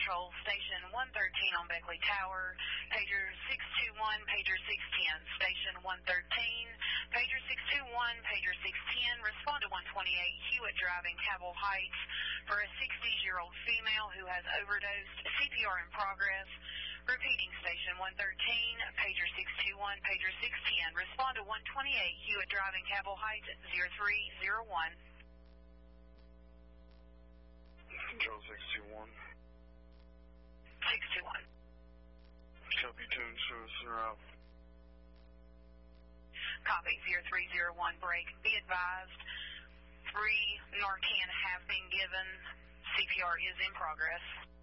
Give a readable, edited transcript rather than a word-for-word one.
Control, Station 113 on Beckley Tower. Pager 621, Pager 610. Station 113, Pager 621, Pager 610. Respond to 128 Hewitt Drive in Cabell Heights for a 60-year-old female who has overdosed. CPR in progress. Repeating, Station 113, Pager 621, Pager 610. Respond to 128 Hewitt Drive in Cabell Heights at 0301. Control 621. 621. Copy, tune, show us route. Copy, 0301, break. Be advised, 3 Narcan have been given. CPR is in progress.